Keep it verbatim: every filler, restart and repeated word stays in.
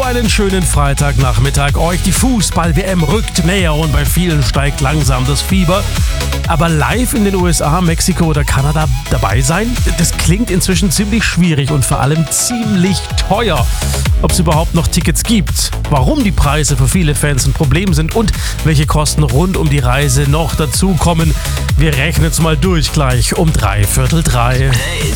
einen schönen Freitagnachmittag. Euch die Fußball-W M rückt näher und bei vielen steigt langsam das Fieber. Aber live in den U S A, Mexiko oder Kanada dabei sein, das klingt inzwischen ziemlich schwierig und vor allem ziemlich teuer. Ob es überhaupt noch Tickets gibt, warum die Preise für viele Fans ein Problem sind und welche Kosten rund um die Reise noch dazukommen. Wir rechnen es mal durch gleich um drei Viertel drei. Hey,